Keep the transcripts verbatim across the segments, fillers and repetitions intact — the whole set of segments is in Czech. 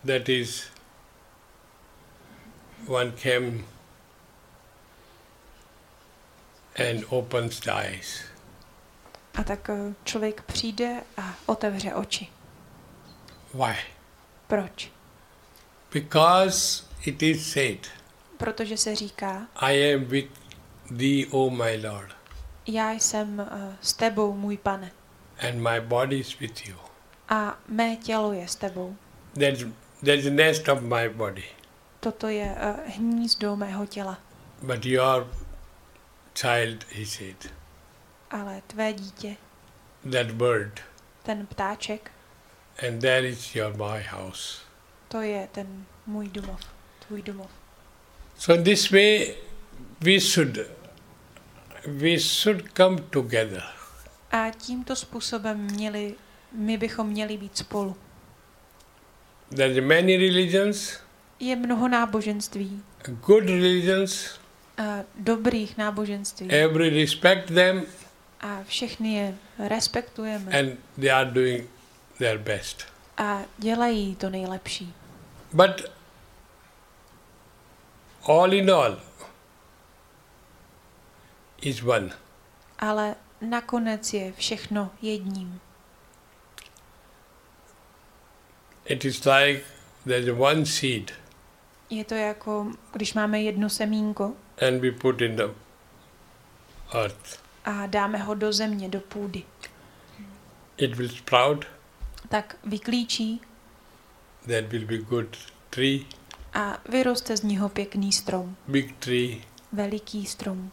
that is, one came and opens the eyes. A tak člověk přijde a otevře oči. Why? Proč? Because it is said, Protože se říká, I am with thee, O my Lord, já jsem uh, s tebou, můj pane, and my body is with you. a mé tělo je s tebou. That's, that's the nest of my body. Toto je uh, hnízdo mého těla. But your child, he said, Ale tvé dítě, that bird, ten ptáček, and there is your my house. to je ten můj domov, tvůj domov. So in this way, we should, we should come together. A tímto způsobem měli, my bychom měli být spolu. There are many religions, Je mnoho náboženství, good religions, uh, dobrých náboženství. every respect them, A všechny je respektujeme and they are doing their best. a dělají to nejlepší. But all in all is one. Ale nakonec je všechno jedním. It is like there's one seed Je to jako, když máme jedno semínko and we put in the earth. a dáme ho do země, do půdy. It will sprout, Tak vyklíčí that will be good tree, a vyroste z něho pěkný strom. big tree, Veliký strom.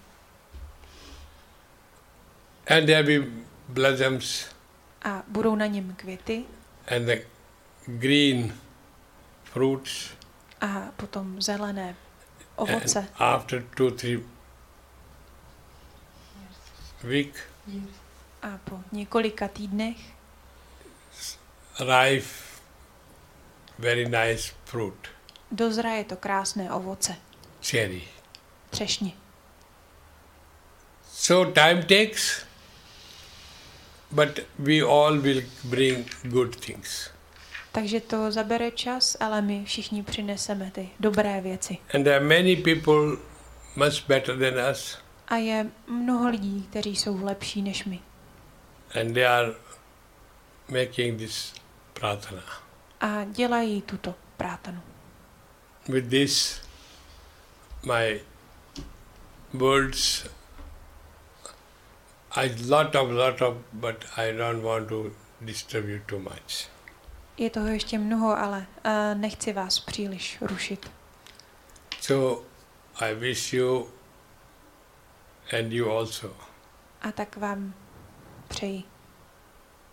and there will be blossoms A budou na něm květy and the green fruits. a potom zelené ovoce. And after two, three week, A po několika týdnech ripe, very nice fruit, dozraje to krásné ovoce. cherry. Třešně. So time takes, but we all will bring good things. Takže to zabere čas, ale my všichni přineseme ty dobré věci. And there are many people much better than us, A je mnoho lidí, kteří jsou lepší než my. and they are making this pratana. A dělají tuto prátanu. With this, my words, I lot of, lot of, but I don't want to disturb you too much. Je toho ještě mnoho, ale uh, nechci vás příliš rušit. So, I wish you and you also A tak vám přeji